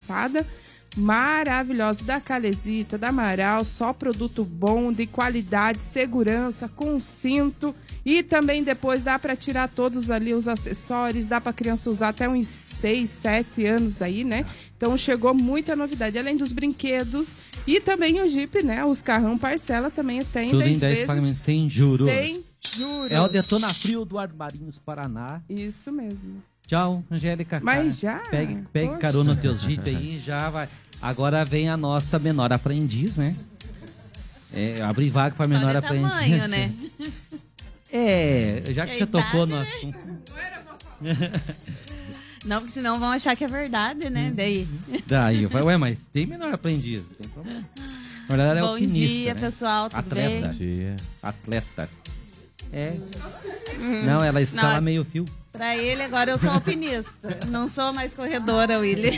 passada. Maravilhosos, da Calesita, da Amaral, só produto bom, de qualidade, segurança, com cinto. E também depois dá para tirar todos ali os acessórios, dá para criança usar até uns 6, 7 anos aí, né? Então chegou muita novidade, além dos brinquedos e também o Jeep, né? Os carrão parcela também tem tudo 10 em 10 vezes, pagamentos sem juros. sem juros. É o Detona Frio do Armarinhos, Paraná. Isso mesmo. Tchau, Angélica. Mas já? Pegue carona nos teus Jeep aí, já vai. Agora vem a nossa menor aprendiz, né? Abrir vaga para menor aprendiz. Tamanho, né? Já que você tocou no assunto. Não, porque senão vão achar que é verdade, né? Daí, ué, mas tem menor aprendiz, não tem problema. Na verdade, é Bom alpinista, dia, né? pessoal, tudo bem? Bom dia. Atleta. Não, ela escala Não, meio fio. Pra ele, agora eu sou alpinista. Não sou mais corredora, Willy.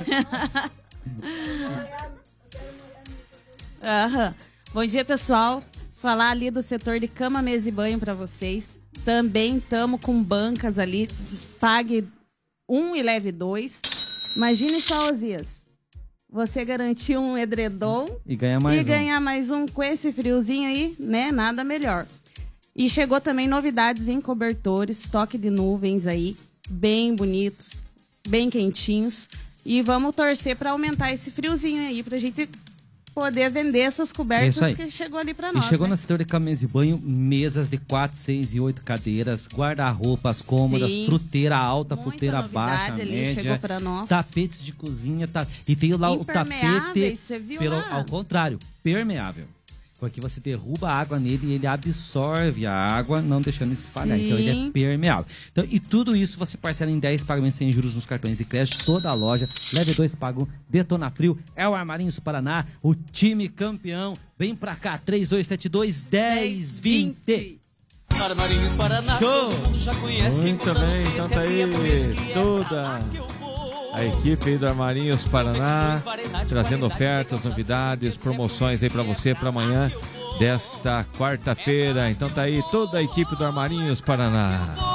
Bom dia, pessoal. Falar ali do setor de cama, mesa e banho pra vocês. Também estamos com bancas ali. Pague 1 e leve 2. Imagine só, Osias. Você garantir um edredom e ganhar mais um com esse friozinho aí, né? Nada melhor. E chegou também novidades em cobertores, estoque de nuvens aí, bem bonitos, bem quentinhos. E vamos torcer para aumentar esse friozinho aí, pra gente poder vender essas cobertas que chegou ali para nós. E chegou né? no setor de cama, mesa e banho, mesas de 4, 6 e 8 cadeiras, guarda-roupas cômodas, fruteira alta, muita fruteira baixa, ali, média, chegou pra nós. tapetes de cozinha, e tem lá o tapete, você viu ao contrário, permeável. Porque você derruba a água nele e ele absorve a água, não deixando espalhar. Então ele é permeável. Então, e tudo isso você parcela em 10 pagamentos sem juros nos cartões de crédito, toda a loja. Leve 2, paga 1. Detona Frio, é o Armarinhos Paraná, o time campeão. Vem pra cá, 3272-1020. Armarinhos Paraná, show! Todo mundo já conhece. Muito bem, então tá aí toda a equipe aí do Armarinhos Paraná, trazendo ofertas, novidades, promoções aí pra você pra amanhã desta quarta-feira. Então tá aí toda a equipe do Armarinhos Paraná.